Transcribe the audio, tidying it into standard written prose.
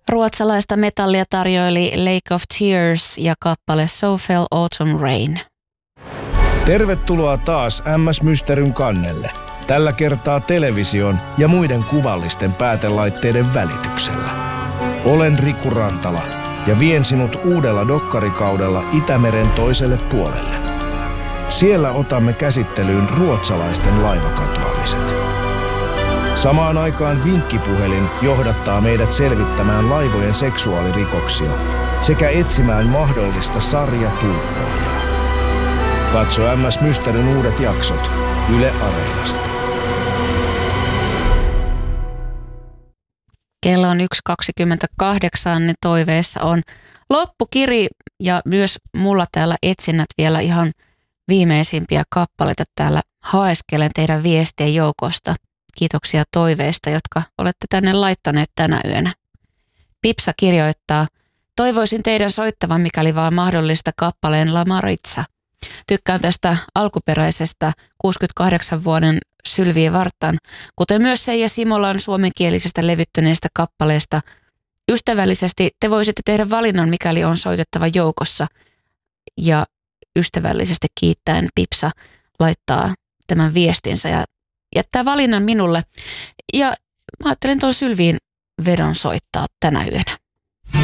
Ruotsalaista metallia tarjoili Lake of Tears ja kappale So Fell Autumn Rain. Tervetuloa taas MS Mysteryn kannelle. Tällä kertaa television ja muiden kuvallisten päätelaitteiden välityksellä. Olen Riku Rantala ja vien sinut uudella dokkarikaudella Itämeren toiselle puolelle. Siellä otamme käsittelyyn ruotsalaisten laivakatoamiset. Samaan aikaan vinkkipuhelin johdattaa meidät selvittämään laivojen seksuaalirikoksia sekä etsimään mahdollista sarjatulppoajaa. Katso MS Mysteryn uudet jaksot Yle Areenasta. Kello on 1.28, niin toiveessa on loppukiri ja myös mulla täällä etsinnät vielä ihan viimeisimpiä kappaleita täällä haeskelen teidän viestien joukosta. Kiitoksia toiveista, jotka olette tänne laittaneet tänä yönä. Pipsa kirjoittaa, toivoisin teidän soittavan, mikäli vaan mahdollista, kappaleen La Maritsa. Tykkään tästä alkuperäisestä 68 vuoden Sylvie Vartan, kuten myös Seija Simolan suomenkielisestä levyttäneestä kappaleesta. Ystävällisesti te voisitte tehdä valinnan, mikäli on soitettava joukossa. Ja ystävällisesti kiittäen Pipsa laittaa tämän viestinsä ja jättää valinnan minulle. Ja mä ajattelen tuon Sylviin vedon soittaa tänä yönä.